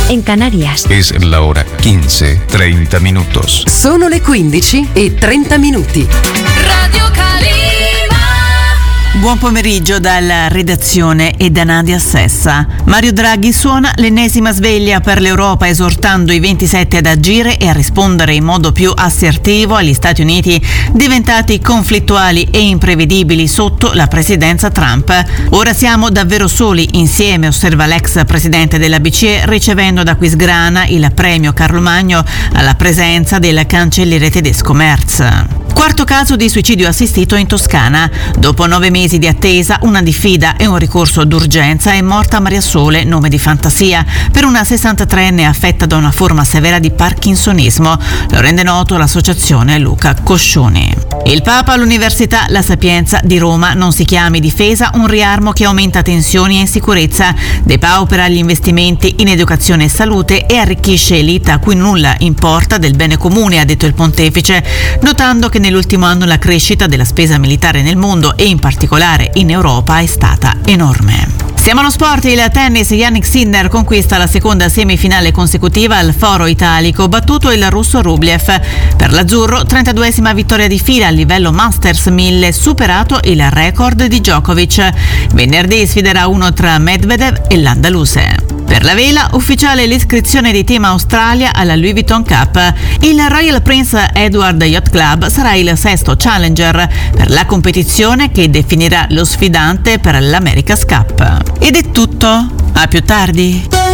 en Canarias. Es la hora 15:30 minutos. Sono le 15:30. Radio Calima. Buon pomeriggio dalla redazione e da Nadia Sessa. Mario Draghi suona l'ennesima sveglia per l'Europa, esortando i 27 ad agire e a rispondere in modo più assertivo agli Stati Uniti, diventati conflittuali e imprevedibili sotto la presidenza Trump. Ora siamo davvero soli insieme, osserva l'ex presidente della BCE, ricevendo da Quisgrana il premio Carlo Magno alla presenza del cancelliere tedesco Merz. Quarto caso di suicidio assistito in Toscana. Dopo 9 mesi di attesa, una diffida e un ricorso d'urgenza, è morta Maria Sole, nome di fantasia, per una 63enne affetta da una forma severa di parkinsonismo. Lo rende noto l'associazione Luca Coscioni. Il Papa all'Università La Sapienza di Roma: non si chiami difesa un riarmo che aumenta tensioni e insicurezza, depaupera gli investimenti in educazione e salute e arricchisce elite a cui nulla importa del bene comune, ha detto il pontefice, notando che nell'ultimo anno la crescita della spesa militare nel mondo e in particolare in Europa è stata enorme. Siamo allo sport. Il tennis: Jannik Sinner conquista la seconda semifinale consecutiva al Foro Italico, battuto il russo Rublev. Per l'azzurro, 32esima vittoria di fila a livello Masters 1000, superato il record di Djokovic. Venerdì sfiderà uno tra Medvedev e l'andaluse. Per la vela, ufficiale l'iscrizione di Team Australia alla Louis Vuitton Cup. Il Royal Prince Edward Yacht Club sarà il 6º challenger per la competizione che definirà lo sfidante per l'America's Cup. Ed è tutto. A più tardi.